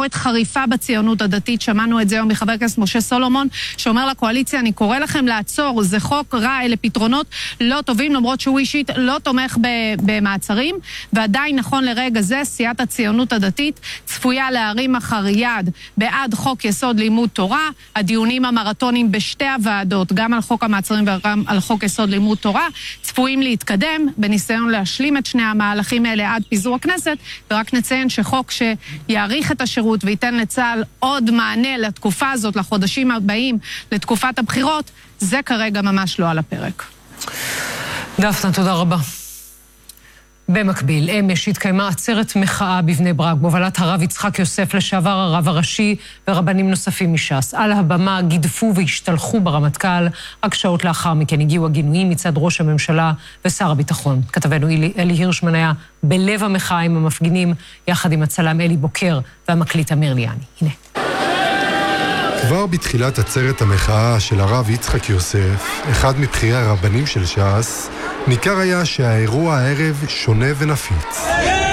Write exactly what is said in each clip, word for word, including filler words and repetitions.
ביקורת חריפה בציונות הדתית. שמענו את זה היום מחבר הכנסת משה סולומון, שאומר לקואליציה, אני קורא לכם לעצור, זה חוק רע, אלה פתרונות לא טובים, למרות שהוא אישית לא תומך במעצרים, ועדיין נכון לרגע זה, סיעת הציונות הדתית צפויה להרים אחר יד בעד חוק יסוד לימוד תורה. הדיונים המרתונים בשתי הוועדות, גם על חוק המעצרים וגם על חוק יסוד לימוד תורה, צפויים להתקדם בניסיון להשלים את שני המהלכים האלה עד פיזור הכנסת, ורק נציין שחוק שיעריך את השירות וייתן לצה"ל עוד מענה לתקופה הזאת, לחודשים הבאים, לתקופת הבחירות, זה כרגע ממש לא על הפרק. דפנה, תודה רבה. במקביל, אמש התקיימה עצרת מחאה בבני ברק, בהובלת הרב יצחק יוסף, לשעבר הרב הראשי ורבנים נוספים מש"ס. על הבמה גידפו והשתלחו ברמטכ"ל, רק שעות לאחר מכן הגיעו הגינויים מצד ראש הממשלה ושר הביטחון. כתבנו אלי, אלי הירשמן היה בלב המחאה עם המפגינים, יחד עם הצלם אלי בוקר והמקליט אמיר ליאני. הנה. כבר בתחילת עצרת המחאה של הרב יצחק יוסף, אחד מבכירי הרבנים של ש"ס, ניכר היה שהאירוע הערב שונה ונפיץ.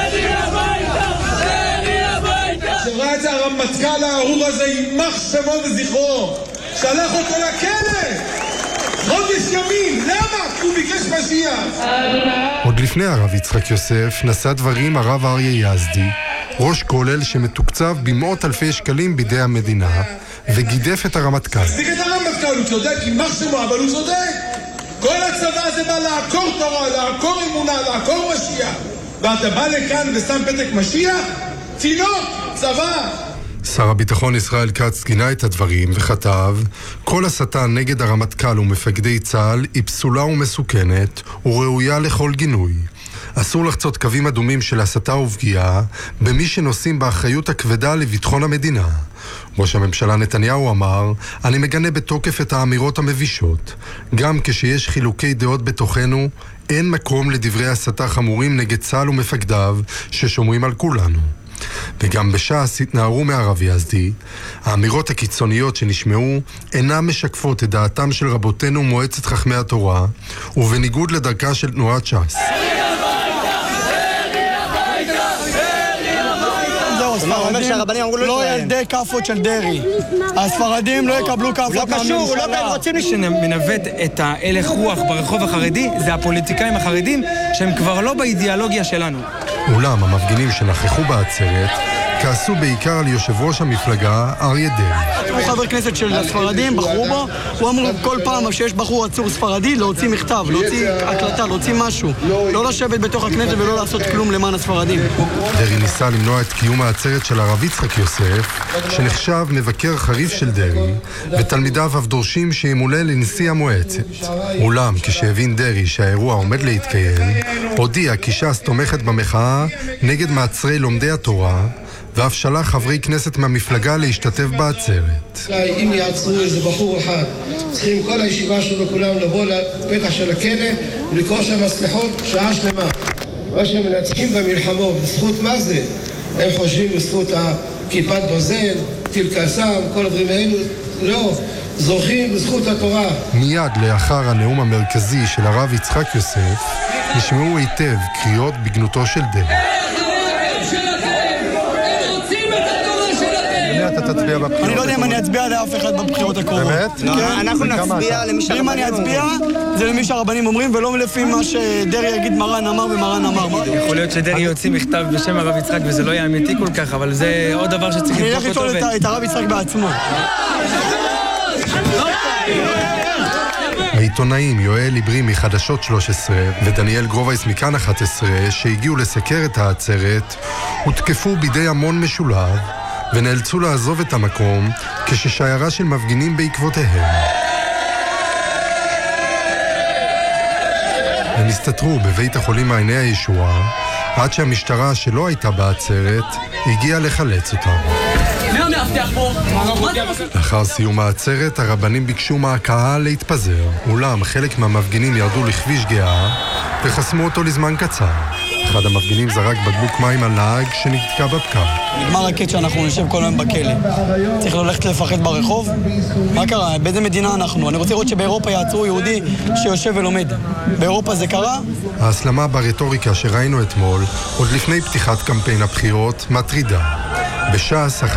שראה את הרמטכ"ל הארור הזה, יימח שמו וזכרו, שלח אותו לכלא! חודש ימים, למה? כי הוא ביקש משיח. עוד לפני הרב יצחק יוסף נשא דברים הרב אריה יזדי, ראש כולל שמתוקצב במאות אלפי שקלים בידי המדינה, וגידף את הרמטכ"ל. תפסיק את הרמטכ"ל, הוא צודק, יימח שמו, אבל הוא צודק. כל הצבא הזה בא לעקור תורה, לעקור אמונה, לעקור משיח. ואתה בא לכאן ושם פתק משיח? צינוק, צבא. שר הביטחון ישראל כץ גינה את הדברים וכתב, כל הסתה נגד הרמטכ"ל ומפקדי צה"ל היא פסולה ומסוכנת וראויה לכל גינוי. אסור לחצות קווים אדומים של הסתה ופגיעה במי שנושאים באחריות הכבדה לביטחון המדינה. ראש הממשלה נתניהו אמר, אני מגנה בתוקף את האמירות המבישות. גם כשיש חילוקי דעות בתוכנו, אין מקום לדברי הסתה חמורים נגד צה"ל ומפקדיו ששומרים על כולנו. וגם בש"ס התנערו מהרב יזדי, האמירות הקיצוניות שנשמעו אינן משקפות את דעתם של רבותינו מועצת חכמי התורה, ובניגוד לדרכה של תנועת ש"ס. לא ילדי כפות של דרי. הספרדים לא יקבלו כפות מהממשלה. הוא לא קשור, רוצים לי שננווט את ההלך רוח ברחוב החרדי, זה הפוליטיקאים החרדים שהם כבר לא באידיאולוגיה שלנו. אולם המפגינים שנכחו בעצרת כעסו בעיקר על יושב ראש המפלגה אריה דרעי. הוא חבר כנסת של הספרדים, בחרו בו, הוא אמר כל פעם שיש בחור עצור ספרדי להוציא מכתב, להוציא הקלטה, להוציא משהו, לא לשבת בתוך הכנסת ולא לעשות כלום למען הספרדים. דרעי ניסה למנוע את קיום העצרת של הרב יצחק יוסף, שנחשב מבקר חריף של דרעי, ותלמידיו אף דורשים שימונה לנשיא המועצת. אולם כשהבין דרעי שהאירוע עומד להתקיים, הודיע כי ש"ס תומכת במחאה נגד מעצרי לומדי התורה, ואף שלח חברי כנסת מהמפלגה להשתתף בעצרת. אם יעצרו איזה בחור אחד, צריכים כל הישיבה שלנו כולם לבוא לפתח של הכלא ולקרוא שם סליחות שעה שלמה. מה שהם מנצחים במלחמות, בזכות מה זה? הם חושבים בזכות הכיפת ברזל, טיל קסאם, כל הדברים האלו. לא, זוכים בזכות התורה. מיד לאחר הנאום המרכזי של הרב יצחק יוסף, נשמעו היטב קריאות בגנותו של דרעי. אני לא יודע אם אני אצביע לאף אחד בבחירות הקרובות. באמת? אנחנו נצביע למי שהרבנים אם אני אצביע, זה למי שהרבנים אומרים, ולא לפי מה שדרעי יגיד מרן אמר ומרן אמר. יכול להיות שדרעי יוציא מכתב בשם הרב יצחק, וזה לא יהיה אמיתי כל כך, אבל זה עוד דבר שצריך לבדוק אותו. אני אלך לשאול את הרב יצחק בעצמו. העיתונאים יואל עברי מחדשות שלוש עשרה ודניאל גרובייס מכאן אחת עשרה שהגיעו לסקר את העצרת הותקפו בידי המון משולב ונאלצו לעזוב את המקום כששיירה של מפגינים בעקבותיהם. הם הסתתרו בבית החולים מעייני הישועה עד שהמשטרה שלא הייתה בעצרת הגיעה לחלץ אותם. לאחר סיום העצרת הרבנים ביקשו מהקהל להתפזר, אולם חלק מהמפגינים ירדו לכביש גאה וחסמו אותו לזמן קצר. אחד המפגינים זרק בקבוק מים על נהג שנתקע בפקק. נגמר הקט שאנחנו נשב כל היום בכלא. צריך ללכת לפחד ברחוב? מה קרה? באיזה מדינה אנחנו? אני רוצה לראות שבאירופה יעצרו יהודי שיושב ולומד. באירופה זה קרה? ההסלמה ברטוריקה שראינו אתמול, עוד לפני פתיחת קמפיין הבחירות, מטרידה. בש"ס